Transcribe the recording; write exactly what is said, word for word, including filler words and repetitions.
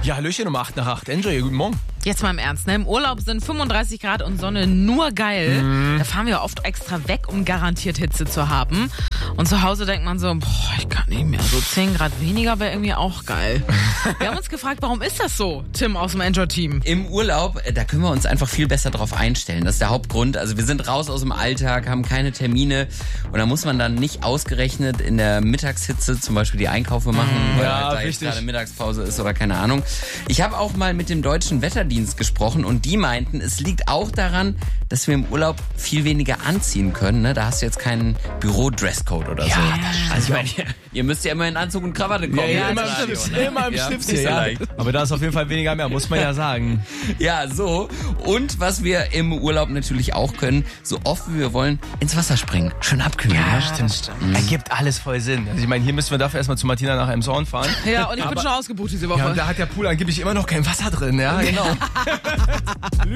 Ja, Hallöchen um acht nach acht. Enjoy, guten Morgen. Jetzt mal im Ernst, ne? Im Urlaub sind fünfunddreißig Grad und Sonne nur geil. Mhm. Da fahren wir oft extra weg, um garantiert Hitze zu haben. Und zu Hause denkt man so, boah, ich kann nicht mehr. So zehn Grad weniger wäre irgendwie auch geil. Wir haben uns gefragt, warum ist das so, Tim aus dem Enjoy-Team? Im Urlaub, da können wir uns einfach viel besser drauf einstellen. Das ist der Hauptgrund. Also wir sind raus aus dem Alltag, haben keine Termine. Und da muss man dann nicht ausgerechnet in der Mittagshitze zum Beispiel die Einkäufe machen, weil ja, halt da jetzt gerade Mittagspause ist oder keine Ahnung. Ich habe auch mal mit dem deutschen Wetterdienst gesprochen und die meinten, es liegt auch daran, dass wir im Urlaub viel weniger anziehen können. Ne? Da hast du jetzt keinen Büro-Dresscode oder ja, so. Das also ich meine, ihr, ihr müsst ja immer in Anzug und Krawatte kommen. Ja, ja, immer, im Stift, ne? immer im ja, Stift. Nicht so Ja. leicht. Aber da ist auf jeden Fall weniger mehr, muss man ja sagen. Ja, so. Und was wir im Urlaub natürlich auch können, so oft wie wir wollen, ins Wasser springen. Schön abkühlen. Ja, stimmt. stimmt. Ergibt alles voll Sinn. Also ich meine, hier müssen wir dafür erstmal zu Martina nach Elmshorn fahren. Ja, und ich Aber, bin schon ausgebucht diese Woche. Ja, und da hat der Pool angeblich immer noch kein Wasser drin. Ja, genau.